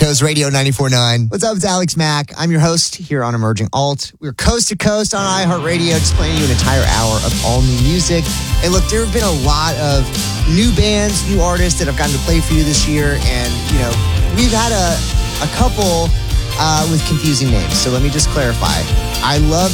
Coast Radio 94.9. What's up? It's Alex Mack. I'm your host here on Emerging Alt. We're coast to coast on iHeartRadio, just playing you an entire hour of all new music. And look, there have been a lot of new bands, new artists that I've gotten to play for you this year. And, you know, we've had a couple with confusing names. So let me just clarify. I love